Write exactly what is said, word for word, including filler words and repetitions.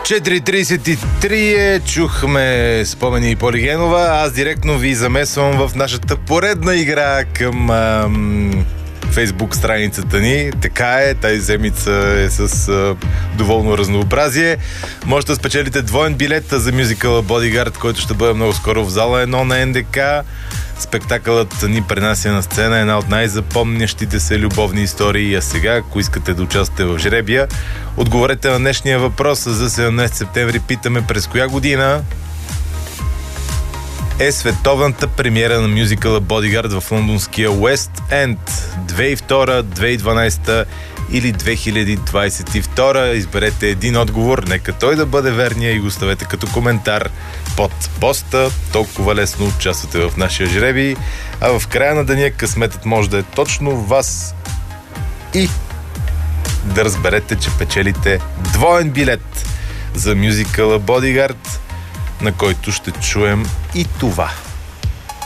четири тридесет и три е, чухме Спомени и Полигенова. Аз директно ви замесвам в нашата поредна игра към ам, Фейсбук страницата ни. Така е, тази седмица е с а, доволно разнообразие. Може да спечелите двоен билет за мюзикъла Bodyguard, който ще бъде много скоро в зала едно на ен де ка. Спектакълът ни пренася на сцена една от най-запомнящите се любовни истории. А сега, ако искате да участвате в жребия, отговорете на днешния въпрос. За седемнадесети септември питаме: през коя година е световната премиера на мюзикъла Bodyguard в лондонския Уест Енд? две хиляди и втора, две хиляди и дванадесета или две хиляди двадесет и втора? Изберете един отговор, нека той да бъде верния и го оставете като коментар под поста. Толкова лесно участвате в нашия жребий, а в края на деня късметът може да е точно вас и да разберете, че печелите двоен билет за мюзикъла Bodyguard, на който ще чуем и това.